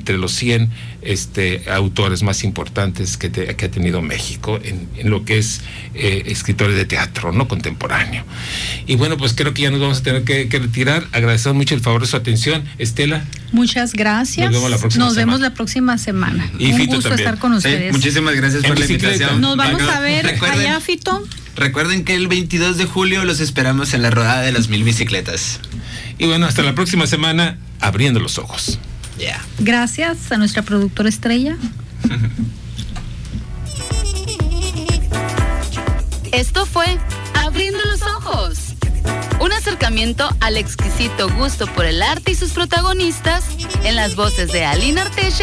entre los 100 autores más importantes que ha tenido México en lo que es escritores de teatro, ¿no?, contemporáneo. Y bueno, pues creo que ya nos vamos a tener que retirar. Agradecemos mucho el favor de su atención. Estela. Muchas gracias. Nos vemos la próxima semana. Y un Fito gusto también. estar con ustedes. Muchísimas gracias por la invitación. Nos vamos a ver allá, Fito. Recuerden que el 22 de julio los esperamos en la rodada de las 1000 bicicletas. Y bueno, hasta la próxima semana, abriendo los ojos. Yeah. Gracias a nuestra productora estrella. Esto fue Abriendo los Ojos, un acercamiento al exquisito gusto por el arte y sus protagonistas, en las voces de Aline Arteche